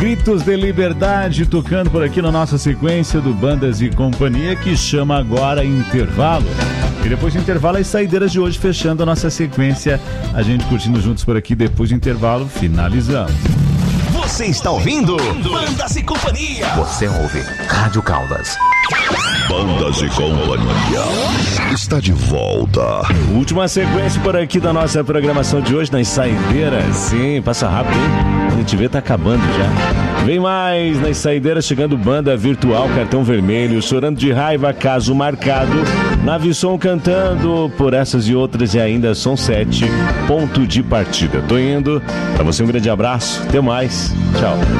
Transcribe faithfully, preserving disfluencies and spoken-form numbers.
Gritos de Liberdade tocando por aqui na nossa sequência do Bandas e Companhia, que chama agora Intervalo. E depois do intervalo, as saideiras de hoje, fechando a nossa sequência. A gente curtindo juntos por aqui, depois do intervalo, finalizamos. Você está ouvindo Bandas e Companhia. Você ouve Rádio Caldas. Bandas e Companhia está de volta. Última sequência por aqui da nossa programação de hoje nas saideiras. Sim, passa rápido, hein? A gente vê, tá acabando já. Vem mais nas saideiras, chegando Banda Virtual, Cartão Vermelho, Chorando de Raiva, Caso Marcado, Navisson cantando por essas e outras, e ainda Som sete, Ponto de Partida. Tô indo. Pra você um grande abraço. Até mais. Tchau.